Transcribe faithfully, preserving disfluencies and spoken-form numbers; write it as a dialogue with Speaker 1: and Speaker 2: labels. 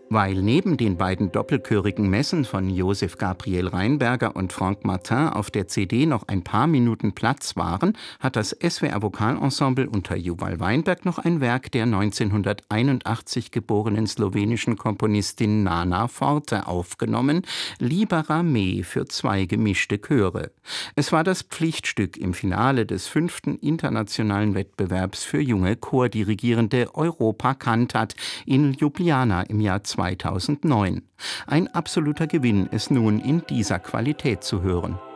Speaker 1: Weil neben den beiden doppelchörigen Messen von Josef Gabriel Rheinberger und Franck Martin auf der C D noch ein paar Minuten Platz waren, hat das S W R-Vokalensemble unter Joval Weinberg noch ein Werk der neunzehnhunderteinundachtzig geborenen slowenischen Komponistin Nana Forte aufgenommen, Libera me für zwei gemischte Chöre. Es war das Pflichtstück im Finale des fünften internationalen Wettbewerbs für junge Chordirigierende Europa Cantat in Ljubljana im Jahr zweitausendneun. Ein absoluter Gewinn, es nun in dieser Qualität zu hören.